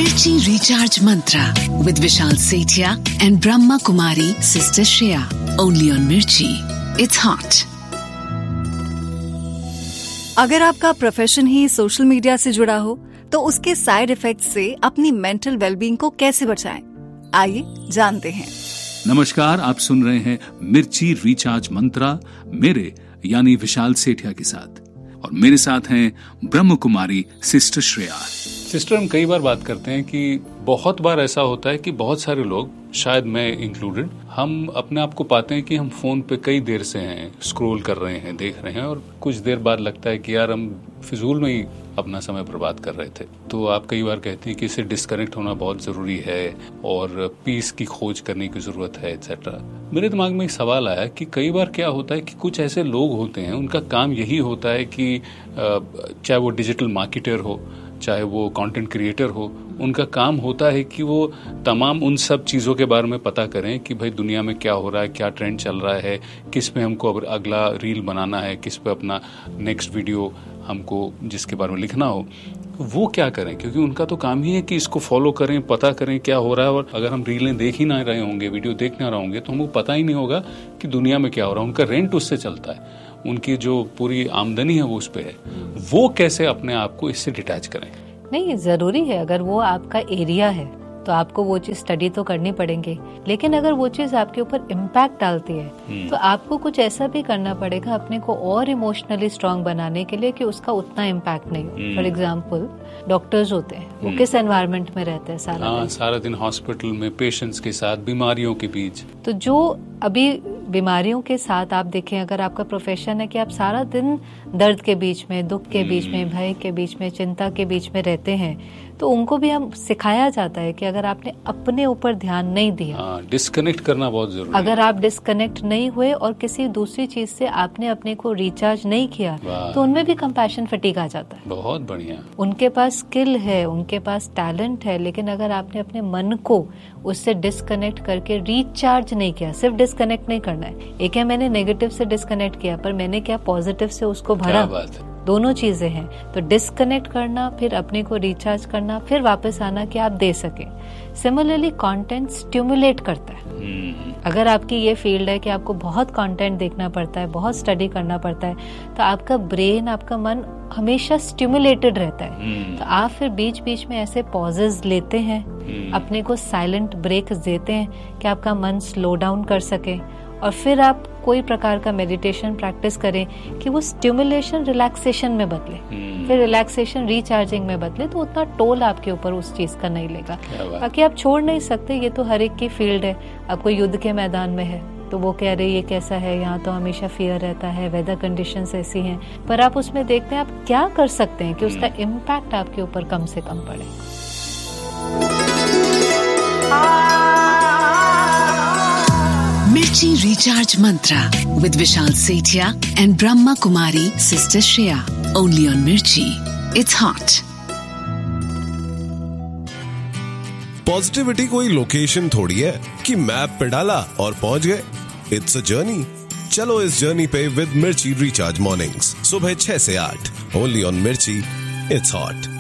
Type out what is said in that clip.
Mirchi Recharge Mantra with Vishal Sethia and Brahma Kumari Sister Shreya. Only on Mirchi. It's hot. अगर आपका profession ही social media से जुड़ा हो तो उसके साइड इफेक्ट्स से अपनी मेंटल वेलबींग को कैसे बचाएं? आइए जानते हैं। नमस्कार, आप सुन रहे हैं मिर्ची रिचार्ज मंत्रा मेरे यानी विशाल सेठिया के साथ, और मेरे साथ हैं ब्रह्म कुमारी सिस्टर श्रेया। सिस्टर, हम कई बार बात करते हैं कि बहुत बार ऐसा होता है कि बहुत सारे लोग, शायद मैं इंक्लूडेड, हम अपने आप को पाते हैं कि हम फोन पे कई देर से हैं, स्क्रॉल कर रहे हैं, देख रहे हैं, और कुछ देर बाद लगता है कि यार हम फिजूल में ही अपना समय बर्बाद कर रहे थे। तो आप कई बार कहते हैं कि इससे डिस्कनेक्ट होना बहुत जरूरी है और पीस की खोज करने की जरूरत है, एक्सेट्रा। मेरे दिमाग में एक सवाल आया कि कई बार क्या होता है कि कुछ ऐसे लोग होते हैं, उनका काम यही होता है कि चाहे वो डिजिटल मार्केटर हो, चाहे वो कंटेंट क्रिएटर हो, उनका काम होता है कि वो तमाम उन सब चीज़ों के बारे में पता करें कि भाई दुनिया में क्या हो रहा है, क्या ट्रेंड चल रहा है, किस पे हमको अगला रील बनाना है, किस पे अपना नेक्स्ट वीडियो हमको जिसके बारे में लिखना हो, वो क्या करें। क्योंकि उनका तो काम ही है कि इसको फॉलो करें, पता करें क्या हो रहा है। और अगर हम रीलें देख ही ना रहे होंगे, वीडियो देख ना रहे होंगे, तो हमको पता ही नहीं होगा कि दुनिया में क्या हो रहा है। उनका रेंट उससे चलता है, उनकी जो पूरी आमदनी है वो उस पर है। वो कैसे अपने आप को इससे डिटैच करें? नहीं, जरूरी है। अगर वो आपका एरिया है तो आपको वो चीज स्टडी तो करनी पड़ेंगे, लेकिन अगर वो चीज आपके ऊपर इम्पैक्ट डालती है तो आपको कुछ ऐसा भी करना पड़ेगा अपने को और इमोशनली स्ट्रांग बनाने के लिए कि उसका उतना इम्पैक्ट नहीं हो। फॉर एग्जाम्पल, डॉक्टर्स होते हैं, वो किस एनवायरनमेंट में रहते हैं सारा दिन हॉस्पिटल में पेशेंट्स के साथ, बीमारियों के बीच। तो जो अभी बीमारियों के साथ आप देखें, अगर आपका प्रोफेशन है कि आप सारा दिन दर्द के बीच में, दुख के बीच में, भय के बीच में, चिंता के बीच में रहते हैं, तो उनको भी हम सिखाया जाता है कि अगर आपने अपने ऊपर ध्यान नहीं दिया, डिस्कनेक्ट करना बहुत जरूरी है। अगर आप डिस्कनेक्ट नहीं हुए और किसी दूसरी चीज से आपने अपने को रिचार्ज नहीं किया, तो उनमें भी कंपैशन फटीग आ जाता है। बहुत बढ़िया। उनके पास स्किल है, उनके पास टैलेंट है, लेकिन अगर आपने अपने मन को उससे डिस्कनेक्ट करके रिचार्ज नहीं किया, सिर्फ डिस्कनेक्ट नहीं करना है। एक है मैंने नेगेटिव से डिस्कनेक्ट किया, पर मैंने क्या पॉजिटिव से उसको भरा। दोनों चीजें हैं। तो डिस्कनेक्ट करना, फिर अपने को रिचार्ज करना, फिर वापस आना कि आप दे सके। सिमिलरली कंटेंट स्टिमुलेट करता है। अगर आपकी ये फील्ड है कि आपको बहुत कंटेंट देखना पड़ता है, बहुत स्टडी करना पड़ता है, तो आपका ब्रेन, आपका मन हमेशा स्टिमुलेटेड रहता है। तो आप फिर बीच बीच में ऐसे पॉजेज लेते हैं, अपने को साइलेंट ब्रेक्स देते हैं कि आपका मन स्लो डाउन कर सके, और फिर आप कोई प्रकार का मेडिटेशन प्रैक्टिस करें कि वो स्टिमुलेशन रिलैक्सेशन में बदले, फिर रिलैक्सेशन रिचार्जिंग में बदले, तो उतना टोल आपके ऊपर उस चीज का नहीं लेगा। बाकी आप छोड़ नहीं सकते, ये तो हर एक की फील्ड है। आप कोई युद्ध के मैदान में है तो वो कह रहे ये कैसा है, यहाँ तो हमेशा फियर रहता है, वेदर कंडीशंस ऐसी हैं, पर आप उसमें देखते हैं आप क्या कर सकते हैं कि उसका इम्पैक्ट आपके ऊपर कम से कम पड़े। Mirchi Recharge Mantra with Vishal Sethia and Brahma Kumari Sister Shreya. Only on Mirchi. It's hot. Positivity कोई लोकेशन थोड़ी है कि मैप पे डाला और पहुंच गए। It's a journey. चलो इस जर्नी पे विद मिर्ची रिचार्ज मॉर्निंग्स, सुबह 6 से 8, ओनली ऑन मिर्ची। It's hot.